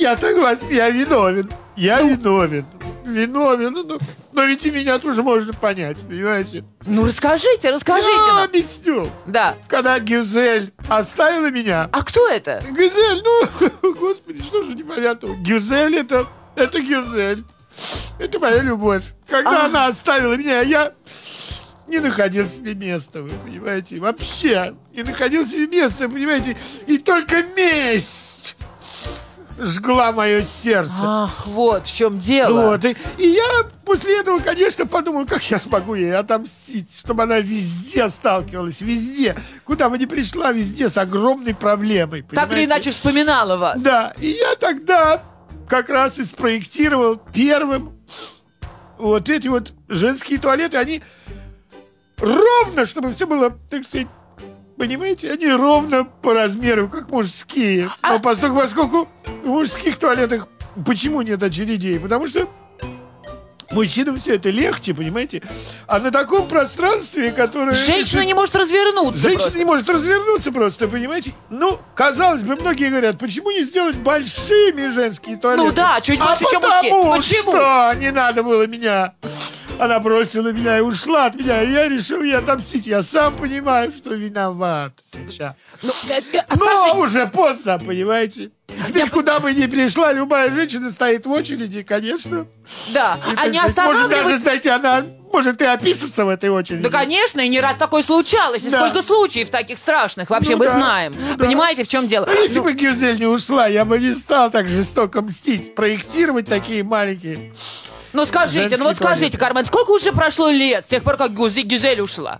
Я согласен, я виновен. Я виновен. Но ведь и меня тоже можно понять, понимаете? Ну, расскажите Я нам. объясню. Да. Когда Гюзель оставила меня... А кто это? Гюзель, господи, что же непонятного? Гюзель это Гюзель. Это моя любовь. Когда она оставила меня, я не находил себе места, вы понимаете? Вообще не находил себе места, понимаете? И только месть жгла мое сердце. Ах, вот в чем дело. Вот, и я после этого, конечно, подумал, как я смогу ей отомстить, чтобы она везде сталкивалась, везде, куда бы ни пришла, везде с огромной проблемой. Так или понимаете? иначе вспоминала вас. Да, и я тогда как раз и спроектировал первым вот эти вот женские туалеты. Они ровно, чтобы все было, так сказать, понимаете, они ровно по размеру, как мужские. Но поскольку в мужских туалетах почему нет очередей? Потому что мужчинам все это легче, понимаете? А на таком пространстве, которое... Женщина не может развернуться. Женщина просто. не может развернуться просто, понимаете? Ну, казалось бы, многие говорят, почему не сделать большими женские туалеты? Ну да, чуть больше, чем мужские. потому Почему? что не надо было меня. Она бросила меня и ушла от меня, и я решил ей отомстить. Я сам понимаю, что виноват сейчас. Ну, Но скажите, уже поздно, понимаете? Теперь куда бы ни пришла, любая женщина стоит в очереди, конечно. да, И, а так не сказать, может даже, останавливать... знаете, она может и описаться в этой очереди. Да, конечно, и не раз такое случалось. И Да. сколько случаев таких страшных вообще Ну мы да, знаем. ну да. Понимаете, в чем дело? А если Ну, бы Гюзель не ушла, я бы не стал так жестоко мстить, проектировать такие маленькие. ну скажите, женский ну вот скажите, туалет. Кармен, сколько уже прошло лет с тех пор, как Гюзель ушла?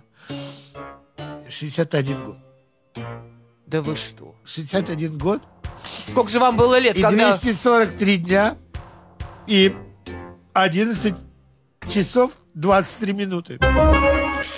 61 год. Да вы что? 61 год Сколько же вам было лет, и когда... 243 дня и 11 часов 23 минуты.